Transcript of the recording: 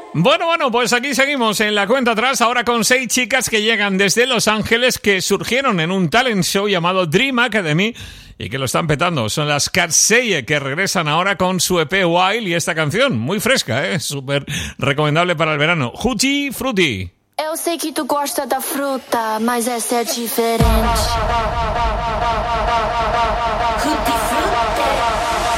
Bueno, pues aquí seguimos en la cuenta atrás, ahora con 6 chicas que llegan desde Los Ángeles, que surgieron en un talent show llamado Dream Academy y que lo están petando. Son las Katseye, que regresan ahora con su EP Wild y esta canción, muy fresca, súper recomendable para el verano. Tutti Frutti. Eu sei que tu gosta da fruta, mas essa é diferente. Tutti Frutti.